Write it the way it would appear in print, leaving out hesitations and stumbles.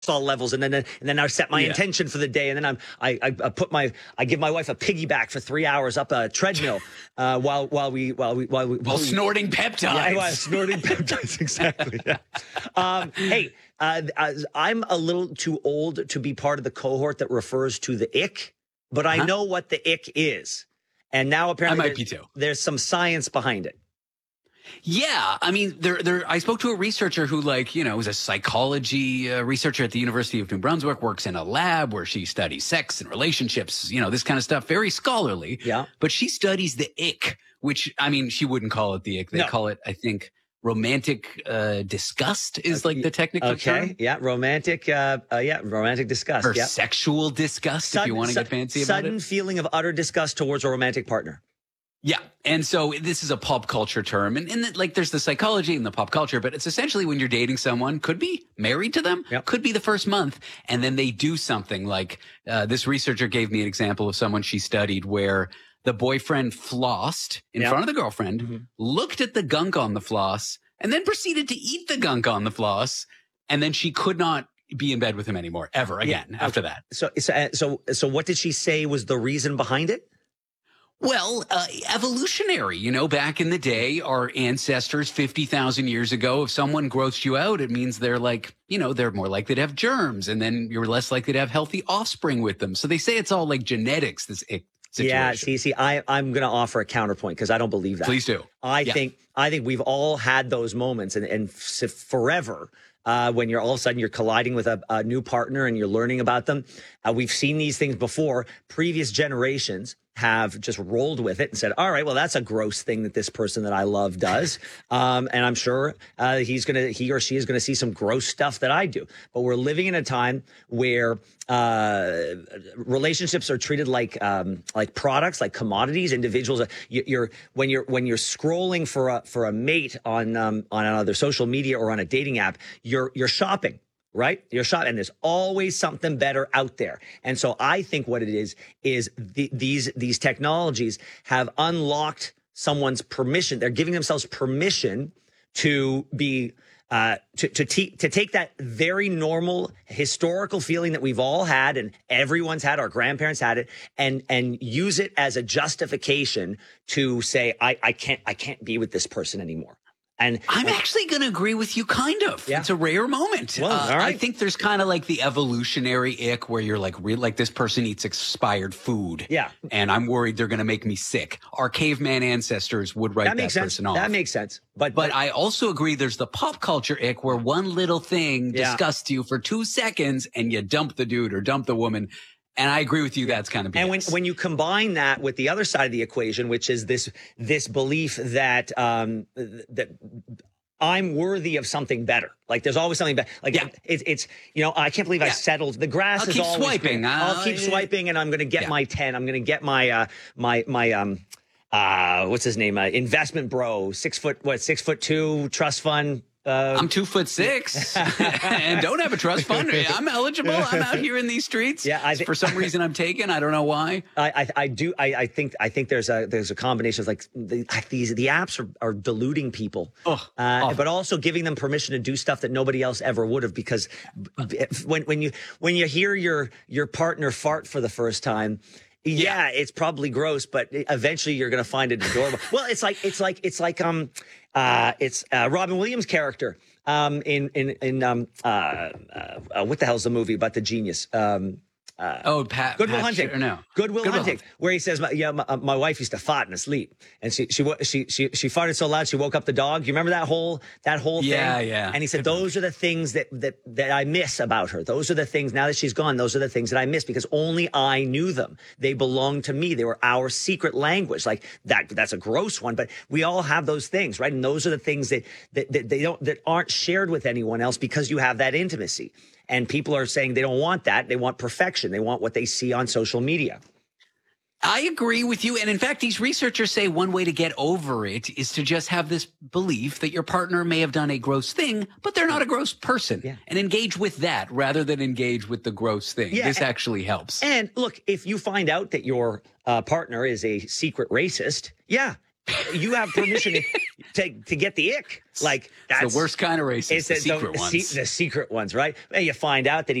cortisol levels, and then I set my intention for the day, and then I give my wife a piggyback for 3 hours up a treadmill while snorting peptides. Yeah, while snorting peptides, exactly. Yeah. Hey, I'm a little too old to be part of the cohort that refers to the ick, but I know what the ick is, and now apparently I might be too. There's some science behind it. Yeah, I mean, I spoke to a researcher who, was a psychology researcher at the University of New Brunswick, works in a lab where she studies sex and relationships, this kind of stuff, very scholarly. Yeah. But she studies the ick, which, I mean, she wouldn't call it the ick. They call it, I think, romantic disgust is like the technical term. Yeah, romantic disgust. Or sexual disgust, if you want to get fancy about it. Sudden feeling of utter disgust towards a romantic partner. Yeah. And so this is a pop culture term. And there's the psychology and the pop culture, but it's essentially when you're dating someone, could be married to them, could be the first month. And then they do something like this researcher gave me an example of someone she studied where the boyfriend flossed in front of the girlfriend, looked at the gunk on the floss, and then proceeded to eat the gunk on the floss. And then she could not be in bed with him anymore, ever again after that. So what did she say was the reason behind it? Well, evolutionary, back in the day, our ancestors 50,000 years ago, if someone grossed you out, it means they're they're more likely to have germs, and then you're less likely to have healthy offspring with them. So they say it's all like genetics, this situation. Yeah, see, I'm going to offer a counterpoint because I don't believe that. Please do. I think we've all had those moments and forever. When you're all of a sudden you're colliding with a new partner and you're learning about them. We've seen these things before. Previous generations have just rolled with it and said, all right, well, that's a gross thing that this person that I love does. And I'm sure he or she is going to see some gross stuff that I do. But we're living in a time where relationships are treated like products, like commodities. Individuals, when you're scrolling for a mate on either social media or on a dating app, you're shopping. Right? You're shopping, and there's always something better out there. And so I think what it is these technologies have unlocked someone's permission. They're giving themselves permission to be to take that very normal historical feeling that we've all had and everyone's had, our grandparents had it, and use it as a justification to say I can't be with this person anymore. And I'm actually going to agree with you, kind of. Yeah. It's a rare moment. Well, all right. I think there's kind of like the evolutionary ick where you're like this person eats expired food. Yeah. And I'm worried they're going to make me sick. Our caveman ancestors would write that person off. That makes sense. But I also agree there's the pop culture ick where one little thing disgusts you for 2 seconds and you dump the dude or dump the woman. And I agree with you. That's kind of BS. And when you combine that with the other side of the equation, which is this belief that that I'm worthy of something better. Like there's always something better. Like it's I can't believe I settled. The grass is always swiping. I'll keep swiping, and I'm going to get my 10. I'm going to get my what's his name? Investment bro, 6'2" trust fund. I'm 2'6" and don't have a trust fund. I'm eligible. I'm out here in these streets. Yeah, for some reason I'm taken. I don't know why. I do. I think there's a combination of like the apps are deluding people, but also giving them permission to do stuff that nobody else ever would have. Because when you hear your partner fart for the first time. Yeah, it's probably gross, but eventually you're going to find it adorable. Well, it's like Robin Williams' character in what the hell's the movie about the genius? Good Will Hunting. Good Will Hunting, where he says, my wife used to fart in her sleep, and she farted so loud she woke up the dog. You remember that whole thing? Yeah. And he said, those are the things that I miss about her. Those are the things, now that she's gone, those are the things that I miss because only I knew them. They belonged to me. They were our secret language. Like that's a gross one, but we all have those things, right? And those are the things that aren't shared with anyone else because you have that intimacy. And people are saying they don't want that. They want perfection. They want what they see on social media. I agree with you. And in fact, these researchers say one way to get over it is to just have this belief that your partner may have done a gross thing, but they're not a gross person. Yeah. And engage with that rather than engage with the gross thing. Yeah, this actually helps. And look, if you find out that your partner is a secret racist, you have permission. to get the ick. Like, that's the worst kind of racist, the secret ones. The secret ones, right? And you find out that